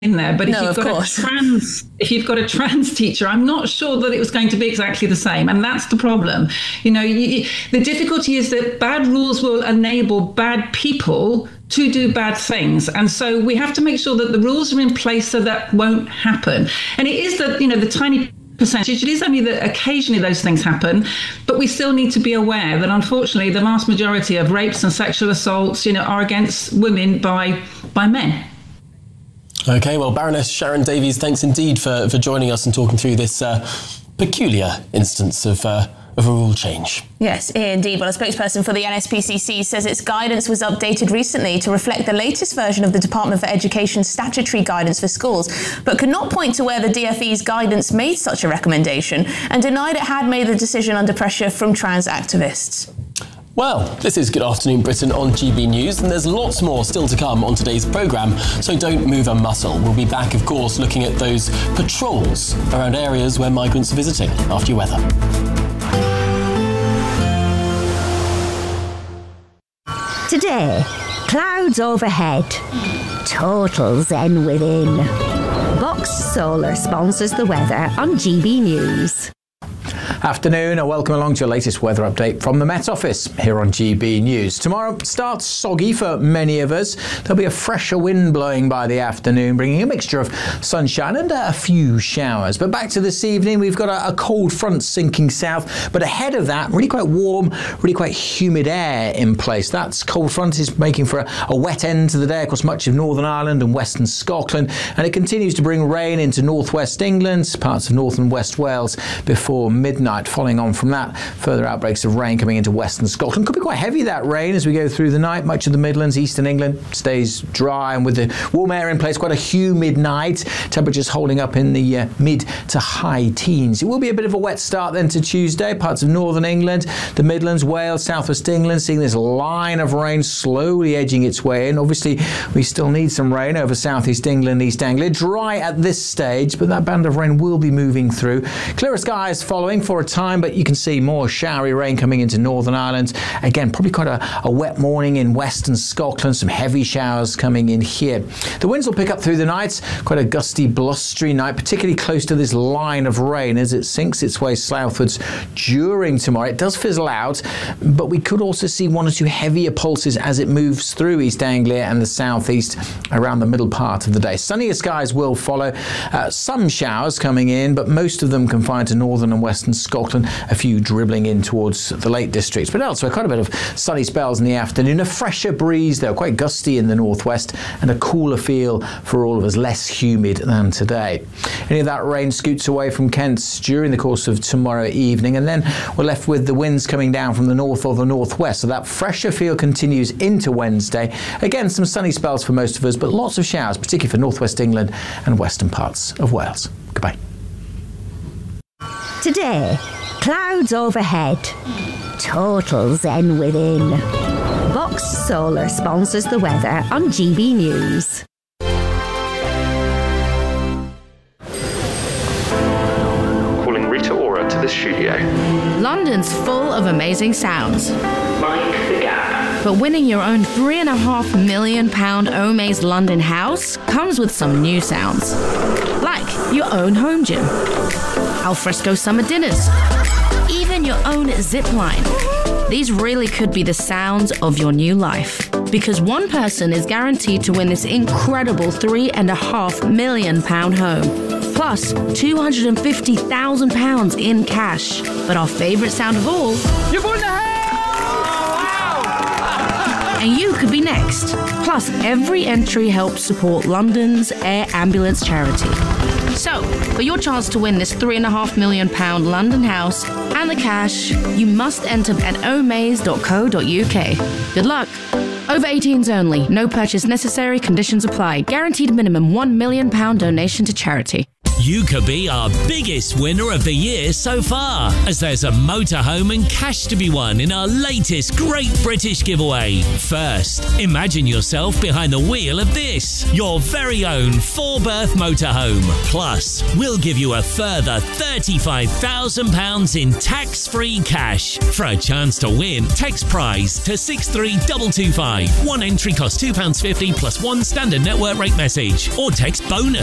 in there, but if you've got a trans teacher, I'm not sure that it was going to be exactly the same, and that's the problem. The difficulty is that bad rules will enable bad people to do bad things, and so we have to make sure that the rules are in place so that won't happen. And it is that the tiny percentage. It is only that occasionally those things happen, but we still need to be aware that unfortunately the vast majority of rapes and sexual assaults, are against women by men. OK, well, Baroness Sharon Davies, thanks indeed for joining us and talking through this peculiar instance of a rule change. Yes, indeed. Well, a spokesperson for the NSPCC says its guidance was updated recently to reflect the latest version of the Department for Education's statutory guidance for schools, but could not point to where the DFE's guidance made such a recommendation and denied it had made the decision under pressure from trans activists. Well, this is Good Afternoon Britain on GB News, and there's lots more still to come on today's programme, so don't move a muscle. We'll be back, of course, looking at those patrols around areas where migrants are visiting after your weather. Today, clouds overhead, total zen within. Box Solar sponsors the weather on GB News. Afternoon and welcome along to your latest weather update from the Met Office here on GB News. Tomorrow starts soggy for many of us. There'll be a fresher wind blowing by the afternoon, bringing a mixture of sunshine and a few showers. But back to this evening, we've got a cold front sinking south, but ahead of that, really quite warm, really quite humid air in place. That cold front is making for a wet end to the day across much of Northern Ireland and Western Scotland, and it continues to bring rain into northwest England, parts of North and West Wales before midnight. Following on from that, further outbreaks of rain coming into Western Scotland. Could be quite heavy, that rain, as we go through the night. Much of the Midlands, Eastern England stays dry, and with the warm air in place, quite a humid night. Temperatures holding up in the mid to high teens. It will be a bit of a wet start then to Tuesday. Parts of Northern England, the Midlands, Wales, Southwest England, seeing this line of rain slowly edging its way in. Obviously, we still need some rain over Southeast England, East Anglia. Dry at this stage, but that band of rain will be moving through. Clearer skies following for a time, but you can see more showery rain coming into Northern Ireland. Again, probably quite a wet morning in Western Scotland, some heavy showers coming in here. The winds will pick up through the night, quite a gusty, blustery night, particularly close to this line of rain as it sinks its way southwards during tomorrow. It does fizzle out, but we could also see one or two heavier pulses as it moves through East Anglia and the southeast around the middle part of the day. Sunnier skies will follow, some showers coming in, but most of them confined to Northern and Western Scotland, a few dribbling in towards the Lake Districts, but elsewhere quite a bit of sunny spells in the afternoon. A fresher breeze though, quite gusty in the northwest, and a cooler feel for all of us, less humid than today. Any of that rain scoots away from Kent during the course of tomorrow evening, and then we're left with the winds coming down from the north or the northwest, so that fresher feel continues into Wednesday. Again, some sunny spells for most of us, but lots of showers, particularly for northwest England and western parts of Wales. Goodbye. Today, clouds overhead, total zen within. Box Solar sponsors the weather on GB News. Calling Rita Ora to the studio. London's full of amazing sounds. Mind the gap. But winning your own £3.5 million Omaze London house comes with some new sounds. Like your own home gym, alfresco summer dinners, even your own zip line. These really could be the sounds of your new life. Because one person is guaranteed to win this incredible £3.5 million home. Plus £250,000 in cash. But our favourite sound of all... You've won the house! Wow! And you could be next. Plus, every entry helps support London's Air Ambulance charity. So, for your chance to win this £3.5 million London house and the cash, you must enter at omaze.co.uk. Good luck. Over 18s only. No purchase necessary. Conditions apply. Guaranteed minimum £1 million donation to charity. You could be our biggest winner of the year so far, as there's a motorhome and cash to be won in our latest Great British Giveaway. First, imagine yourself behind the wheel of this, your very own 4-berth motorhome. Plus, we'll give you a further £35,000 in tax-free cash. For a chance to win, text prize to 63225. One entry costs £2.50 plus one standard network rate message, or text bonus